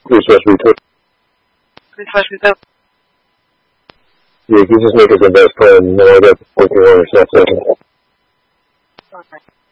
You're supposed to be too. You're supposed to be too. Yeah, you just make it the best friend. No, I got what you want yourself. Okay.